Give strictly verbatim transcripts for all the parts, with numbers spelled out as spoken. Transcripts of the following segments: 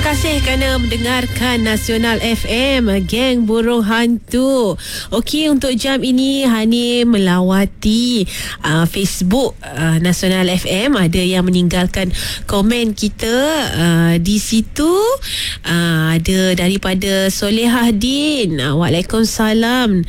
Terima kasih kerana mendengarkan Nasional F M, Geng Burung Hantu. Okey, untuk jam ini Hani melawati uh, Facebook uh, Nasional F M. Ada yang meninggalkan komen kita uh, di situ. Uh, ada daripada Solehah Din. Uh, Waalaikumsalam.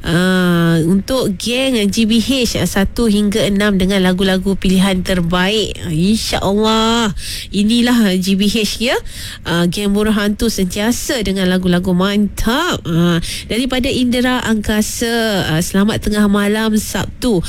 Uh, untuk geng G B H satu hingga enam dengan lagu-lagu pilihan terbaik. Uh, InsyaAllah inilah G B H ya. Uh, Geng Burung Hantu sentiasa dengan lagu-lagu mantap. Uh, daripada Indra Angkasa, uh, selamat tengah malam Sabtu.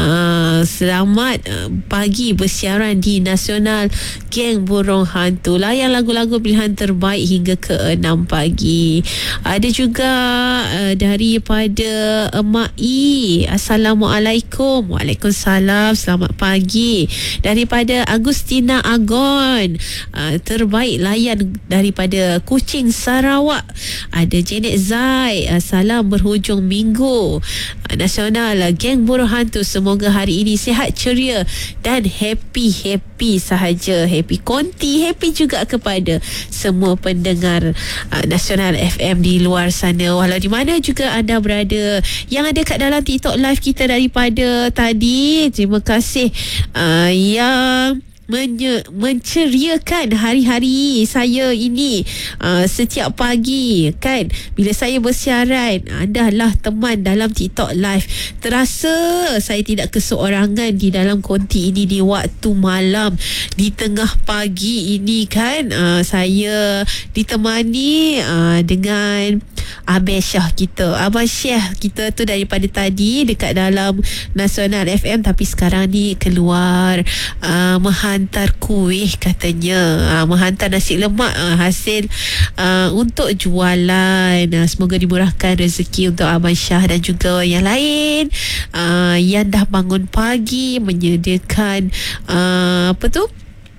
Uh, selamat uh, pagi bersiaran di Nasional Geng Burung Hantu. Layan lagu-lagu pilihan terbaik hingga ke enam pagi. Ada juga uh, daripada Emak I. Assalamualaikum. Waalaikumsalam. Selamat pagi. Daripada Agustina Agon. Uh, terbaik layan daripada Kuching, Sarawak. Ada Janet Zai. Uh, salam berhujung minggu. Uh, Nasional Geng Burung Hantu, semoga hari ini sihat, ceria dan happy-happy sahaja. Happy konti, happy juga kepada semua pendengar uh, Nasional F M di luar sana, walau di mana juga anda berada. Yang ada kat dalam TikTok live kita daripada tadi, terima kasih uh, yang Menye, menceriakan hari-hari saya ini uh, setiap pagi kan, bila saya bersiaran anda lah teman dalam TikTok live. Terasa saya tidak keseorangan di dalam konti ini di waktu malam, di tengah pagi ini kan. uh, saya ditemani uh, dengan Abang Syah kita. Abang Syah kita tu daripada tadi dekat dalam Nasional F M, tapi sekarang ni keluar uh, menghantar kuih katanya. Uh, menghantar nasi lemak uh, hasil uh, untuk jualan. Uh, semoga dimurahkan rezeki untuk Abang Syah dan juga yang lain uh, yang dah bangun pagi menyediakan uh, apa tu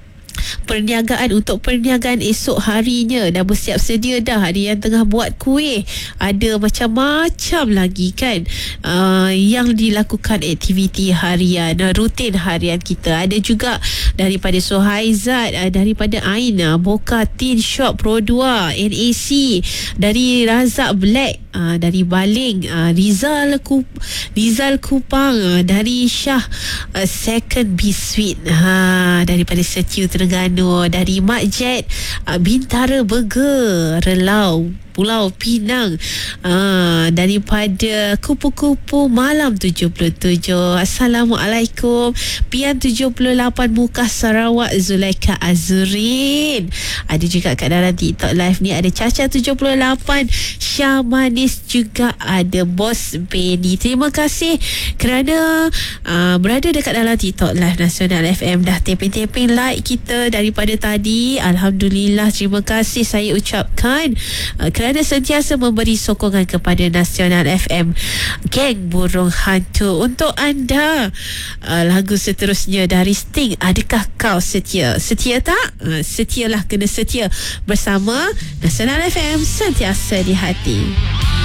perniagaan untuk perniagaan esok harinya. Dah bersiap sedia dah. Ada yang tengah buat kuih, ada macam-macam lagi kan uh, yang dilakukan aktiviti harian, rutin harian kita. Ada juga daripada Suhaizat, uh, daripada Aina Boka Tin Shop Pro dua N A C, dari Razak Black, uh, dari Baling, uh, Rizal Kup, Rizal Kupang, uh, dari Syah uh, Second B Sweet, ha, daripada Setiu Terengganu, dari Mak Jet, uh, Bintara Burger Relau Pulau Pinang, uh, daripada Kupu-Kupu Malam tujuh puluh tujuh. Assalamualaikum. Pian tujuh puluh lapan Muka Sarawak, Zulaika Azurin. Ada juga kat dalam TikTok live ni ada Caca tujuh puluh lapan, Syah Manis, juga ada Bos Benny. Terima kasih kerana uh, berada dekat dalam TikTok live Nasional F M. Dah taping-taping like kita daripada tadi. Alhamdulillah, terima kasih saya ucapkan uh, kerana kerana sentiasa memberi sokongan kepada Nasional F M, Geng Burung Hantu. Untuk anda, uh, lagu seterusnya dari Sting, Adakah Kau Setia? Setia tak? Uh, setialah, kena setia bersama Nasional F M, sentiasa di hati.